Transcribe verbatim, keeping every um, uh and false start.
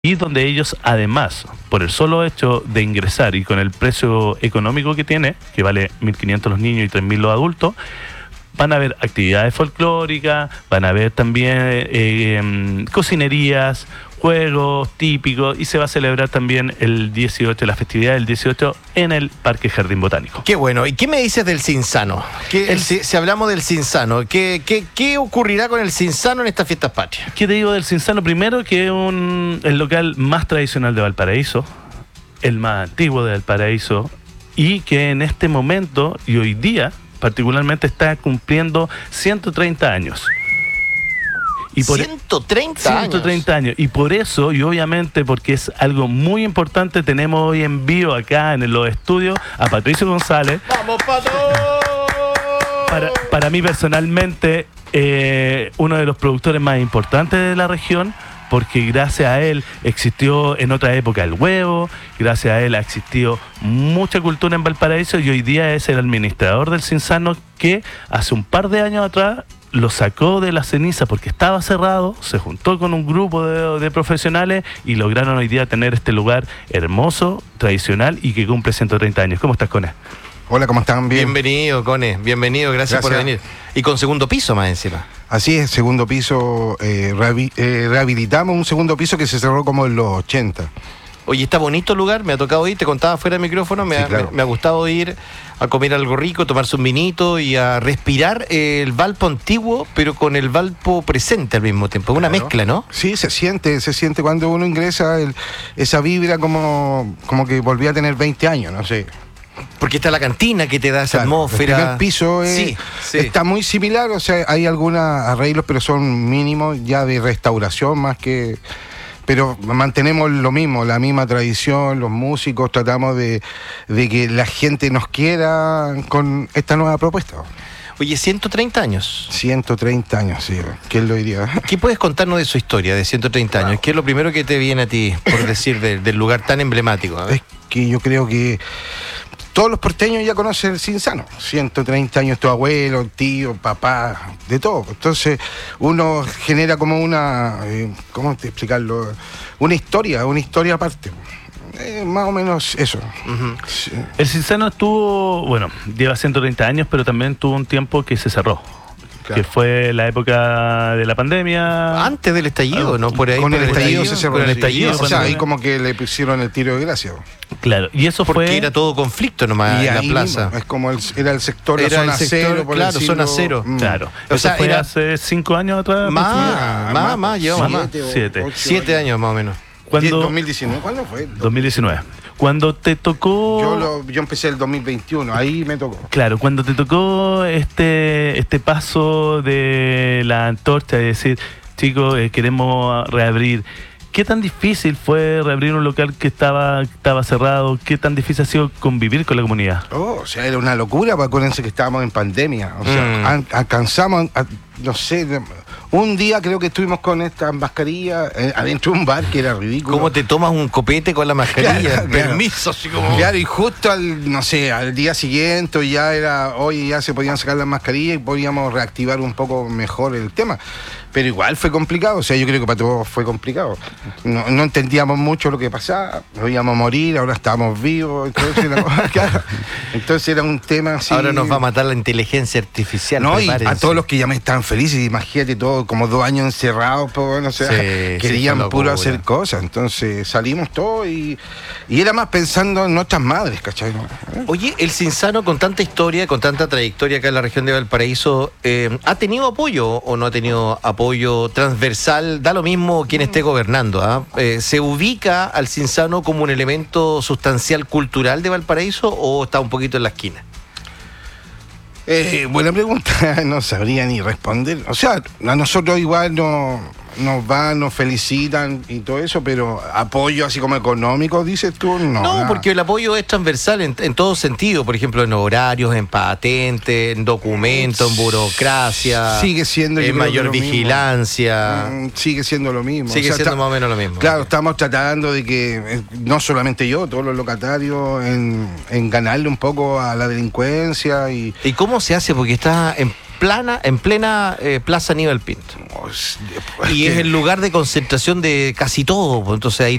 y donde ellos además, por el solo hecho de ingresar y con el precio económico que tiene, que vale mil quinientos los niños y tres mil los adultos, van a haber actividades folclóricas, van a haber también eh, cocinerías, juegos típicos, y se va a celebrar también el dieciocho, la festividad del dieciocho en el Parque Jardín Botánico. Qué bueno. ¿Y qué me dices del Cinzano? ¿Qué, El- si, si hablamos del Cinzano, ¿qué, qué, ¿qué ocurrirá con el Cinzano en estas fiestas patrias? ¿Qué te digo del Cinzano? Primero, que es un, el local más tradicional de Valparaíso, el más antiguo de Valparaíso, y que en este momento y hoy día particularmente está cumpliendo ciento treinta años. Y por ciento treinta ciento treinta años. Y por eso, y obviamente porque es algo muy importante, tenemos hoy en vivo acá en los estudios a Patricio González. ¡Vamos, Pato! Para, para mí personalmente, eh, uno de los productores más importantes de la región, porque gracias a él existió en otra época el huevo, gracias a él ha existido mucha cultura en Valparaíso, y hoy día es el administrador del Cinzano, que hace un par de años atrás lo sacó de la ceniza porque estaba cerrado, se juntó con un grupo de, de profesionales y lograron hoy día tener este lugar hermoso, tradicional y que cumple ciento treinta años. ¿Cómo estás, Cone? Hola, ¿cómo están? Bien. Bienvenido, Cone. Bienvenido, gracias, Gracias. por venir. Y con segundo piso más encima. Así es, segundo piso, eh, rehabi- eh, rehabilitamos un segundo piso que se cerró como en los ochenta. Oye, está bonito el lugar, me ha tocado ir, te contaba fuera del micrófono, me, Sí, ha, claro. me, me ha gustado ir a comer algo rico, tomarse un vinito y a respirar el Valpo antiguo, pero con el Valpo presente al mismo tiempo. Una Claro. mezcla, ¿no? Sí, se siente, se siente cuando uno ingresa, el- esa vibra como, como que volvía a tener veinte años, no sé. Porque está la cantina que te da esa Claro, atmósfera. El primer piso es- Sí, sí. está muy similar, o sea, hay algunos arreglos, pero son mínimos ya de restauración más que... Pero mantenemos lo mismo, la misma tradición, los músicos, tratamos de, de que la gente nos quiera con esta nueva propuesta. Oye, ciento treinta años. ciento treinta años, sí, ¿quién lo diría? ¿Qué puedes contarnos de su historia de ciento treinta años? ¿Qué es lo primero que te viene a ti, por decir, de- del lugar tan emblemático? A ver. Es que yo creo que todos los porteños ya conocen el Cinzano. ciento treinta años, tu abuelo, tío, papá, de todo. Entonces uno genera como una, eh, ¿cómo te explicarlo? Una historia, una historia aparte. Eh, más o menos eso. Ujú. Sí. El Cinzano estuvo, bueno, lleva ciento treinta años, pero también tuvo un tiempo que se cerró, Claro. que fue la época de la pandemia. Antes del estallido, ¿no? Por ahí. Con por el estallido se cerró. Con el sí. estallido. O sea, pandemia. ahí como que le pusieron el tiro de gracia. Claro, y eso Porque fue... era todo conflicto nomás Y en la ahí plaza. mismo, es como el, era el sector, la Era el zona sector, cero, por claro, decirlo. zona cero. Mm. Claro, O eso sea, fue era- hace cinco años atrás. Más, aproximadamente. más, más, llevamos más. Siete o Siete. ocho Siete años más o menos. Cuando, dos mil diecinueve, ¿cuándo fue? dos mil diecinueve. Cuando te tocó... Yo, lo, yo empecé el dos mil veintiuno, ahí me tocó. Claro, cuando te tocó este, este paso de la antorcha de decir, chicos, eh, queremos reabrir, ¿qué tan difícil fue reabrir un local que estaba, estaba cerrado? ¿Qué tan difícil ha sido convivir con la comunidad? Oh, o sea, era una locura, porque acuérdense que estábamos en pandemia. O sea, Mm. an- alcanzamos, a- no sé, un día creo que estuvimos con estas mascarillas eh, adentro de un bar que era ridículo. ¿Cómo te tomas un copete con la mascarilla? Claro, claro. Permiso, así como. Claro, y justo al, no sé, al día siguiente ya era, hoy ya se podían sacar las mascarillas y podíamos reactivar un poco mejor el tema. Pero igual fue complicado, o sea, yo creo que para todos fue complicado. No, no entendíamos mucho lo que pasaba, nos íbamos a morir, ahora estábamos vivos, entonces era, claro. Entonces era un tema así. Ahora nos va a matar la inteligencia artificial. No, y a prepárense. todos los que ya me estaban felices, imagínate todo, como dos años encerrados, pues, bueno, o sea, Sí, sí, querían fue puro locura. hacer cosas, entonces salimos todos y, y era más pensando en nuestras madres, ¿cachai? Oye, el Cinzano, con tanta historia, con tanta trayectoria acá en la región de Valparaíso, eh, ¿ha tenido apoyo o no ha tenido apoyo transversal? Da lo mismo quien esté gobernando. ¿Ah? Eh, ¿Se ubica al Cinzano como un elemento sustancial cultural de Valparaíso o está un poquito en la esquina? Eh, buena pregunta, no sabría ni responder. O sea, a nosotros igual no, nos van, nos felicitan y todo eso, pero apoyo así como económico, dices tú, no. No, nada. porque el apoyo es transversal en, en todo sentido, por ejemplo, en horarios, en patentes, en documentos, en burocracia, Sigue siendo, yo en creo que mayor lo mismo. vigilancia. Mm, sigue siendo lo mismo. Sigue O sea, siendo está- más o menos lo mismo. Claro, estamos tratando de que, eh, no solamente yo, todos los locatarios, en, en ganarle un poco a la delincuencia y... ¿Y cómo se hace? Porque está en plana, en plena eh, Plaza Aníbal Pinto. Pues, Y es el lugar de concentración de casi todo, pues, entonces ahí